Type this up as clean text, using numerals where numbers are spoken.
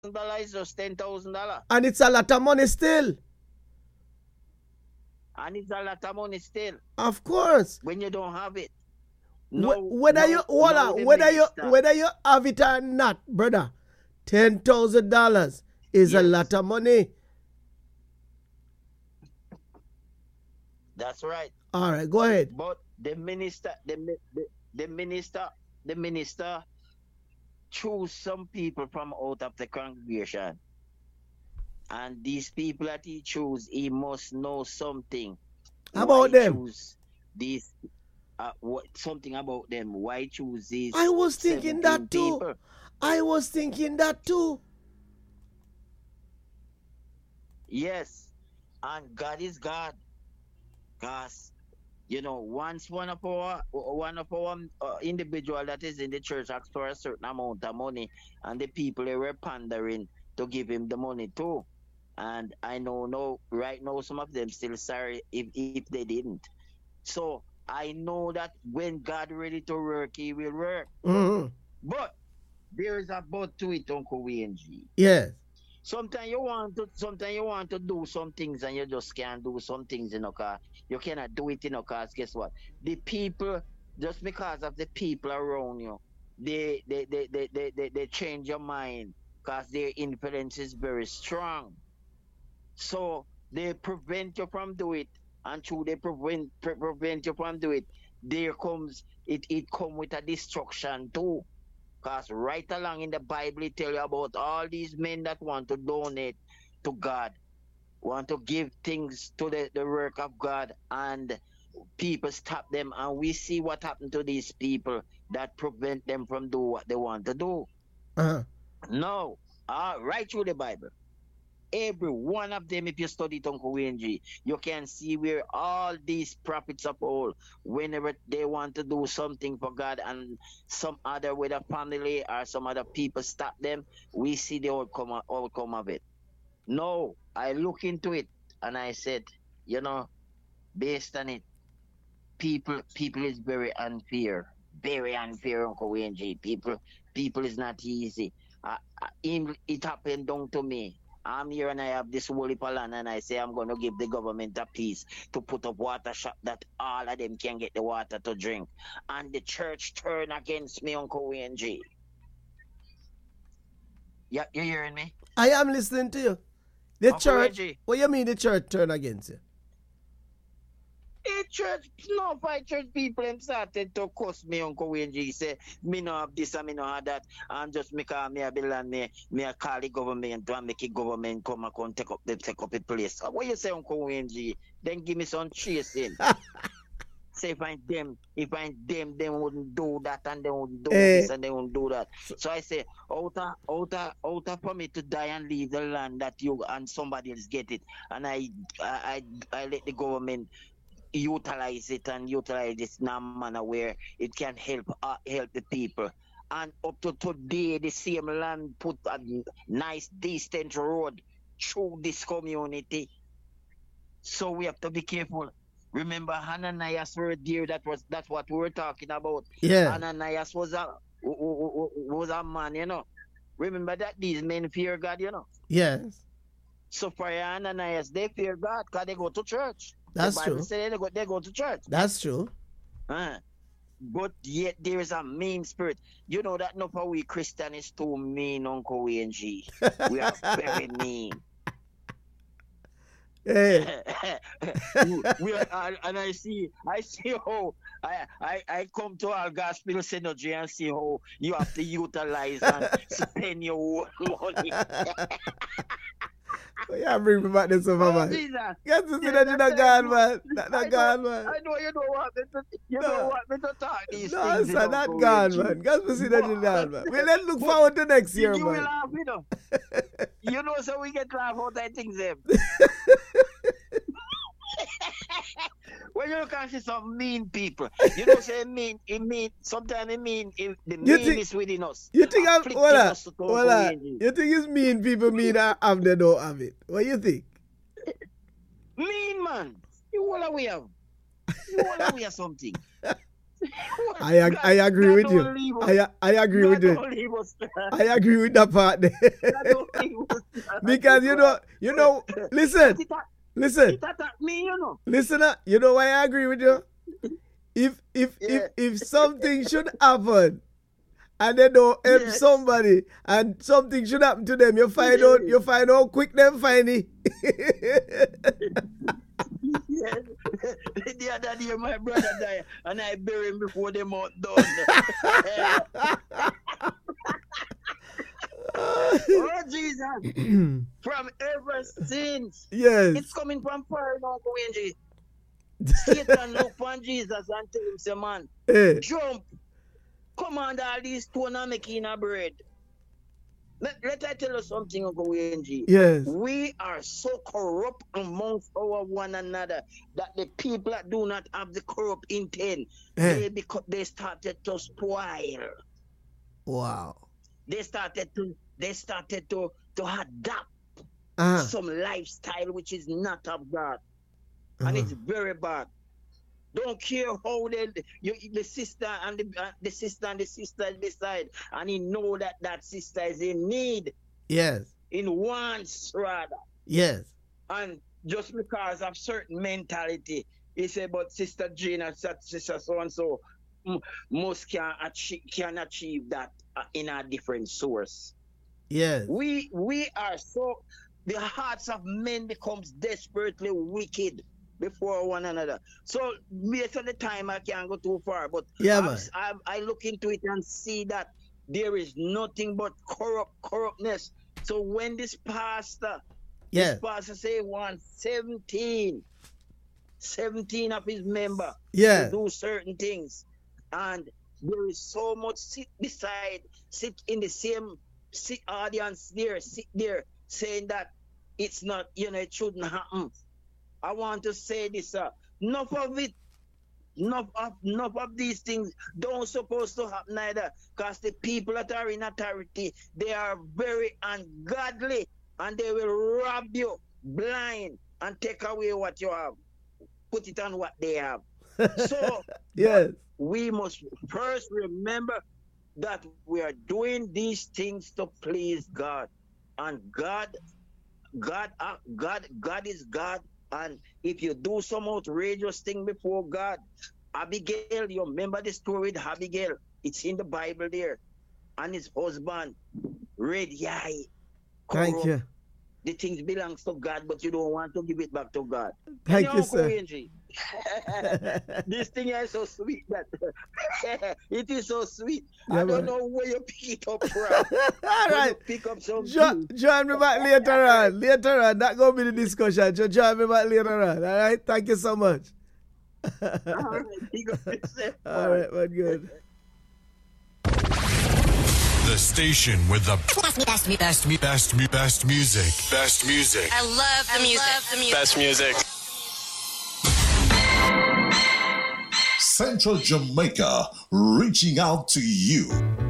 is just $10,000. And it's a lot of money still. And it's a lot of money still. Of course. When you don't have it. Whether you have it or not, brother, $10,000 is a lot of money. That's right. All right, go ahead. But the minister choose some people from out of the congregation. And these people that he choose, he must know something. About them? Choose these, something about them. Why choose these? I was thinking that too. People? I was thinking that too. Yes. And God is God. Because, once one of our individual that is in the church asked for a certain amount of money, and the people they were pandering to give him the money too. And I know right now some of them still sorry if they didn't. So I know that when God ready to work, he will work. Mm-hmm. But there is a but to it, Uncle WNG. Yes. Sometimes you want to do some things and you just can't do some things, cause you cannot do it, cause guess what? The people, just because of the people around you, they change your mind, cause their influence is very strong. So they prevent you from doing it, and through they prevent you from doing it, there comes it come with a destruction too. Because right along in the Bible, it tell you about all these men that want to donate to God, want to give things to the work of God, and people stop them. And we see what happened to these people that prevent them from doing what they want to do. Uh-huh. No, right through the Bible. Every one of them, if you study it, Uncle WNG, you can see where all these prophets of old, whenever they want to do something for God and some other with a family or some other people stop them, we see the outcome of it. No, I look into it and I said, based on it, people is very unfair, Uncle WNG. People is not easy. It happened down to me. I'm here and I have this holy land and I say I'm going to give the government a piece to put up water shop that all of them can get the water to drink. And the church turn against me, Uncle WNG. Yeah, you hearing me? I am listening to you. The Uncle church, WNG. what you mean the church turn against you? Five church people them started to cuss me, Uncle WNG. Say, me no have this and me no have that. And just me call me a bill and me a call the government and make the government come and take up the place. What you say, Uncle WNG? Then give me some chasing. Say if I them, they wouldn't do that and they wouldn't do this and they wouldn't do that. So I say, outer for me to die and leave the land that you and somebody else get it. And I let the government utilize it and utilize this in a manner where it can help the people. And up to today, the same land put a nice, decent road through this community. So we have to be careful. Remember, Ananias were there. That's what we were talking about. Yeah. Ananias was a man, Remember that these men fear God, Yes. So for Ananias, they fear God because they go to church. That's the Bible true. says they go to church. That's true. But yet there is a mean spirit. You know that not for we Christian is too mean, Uncle WNG. We are very mean. Hey. And I see how I come to our gospel synergy and see how you have to utilize and spend your money. Yeah, bring me back this over, man. Get to see that you're not gone, man. Not gone, man. I know you don't want me to talk these no, things. No, sir, not gone, man. Get to see that you're gone, man. Let's look forward to next year, you man. Will laugh, you know, so we get laugh out that things them. When you look and see some mean people, say mean, sometimes it mean if the mean is within us. You think you think it's mean people mean have they don't have it? What do you think? Mean man. You all we have. You all we have something. I agree with you. I agree with you. I agree with that part there. Because you know, listen. It attacked me, you know. Listen, you know why I agree with you? If something should happen and they don't help somebody and something should happen to them, you find out quick them find it. Yes. The other day my brother died and I buried him before the month done. Oh Jesus! From ever since, yes, it's coming from far now, Wenji. Satan look upon Jesus and tell him, say, man, jump, command all these stone and make in a bread. Let I tell you something, Uncle Wenji. Yes. We are so corrupt amongst our one another that the people that do not have the corrupt intent, they started to spoil. Wow. They started to adapt some lifestyle which is not of God. And it's very bad. Don't care how the sister and the sister is beside, and he know that sister is in need. Yes. In wants rather. Yes. And just because of certain mentality, he said, but Sister Jane and Sister so and so most can achieve that in a different source. Yes. We are so, the hearts of men becomes desperately wicked before one another. So based on the time I can't go too far, but I look into it and see that there is nothing but corruptness. So when this pastor say want 17 of his members to do certain things, and there is so much sit in the same audience there, sit there saying that it's not, it shouldn't happen. I want to say this, enough of it. Enough of these things don't supposed to happen either, because the people that are in authority, they are very ungodly and they will rob you blind and take away what you have, put it on what they have. So yes, we must first remember that we are doing these things to please God, and God is God. And if you do some outrageous thing before God, Abigail, you remember the story with Abigail? It's in the Bible there. And his husband, red eye. Thank you. The things belongs to God, but you don't want to give it back to God. Thank you, sir. This thing is so sweet that it is so sweet. Yeah, I don't know where you pick it up from. All right. Pick up some join me back later on. Later on. That's going to be the discussion. Join me back later on. All right. Thank you so much. All right. Pick up yourself. All right. Well, good. The station with the best music. Best music. I love the music. Best music. Central Jamaica, reaching out to you.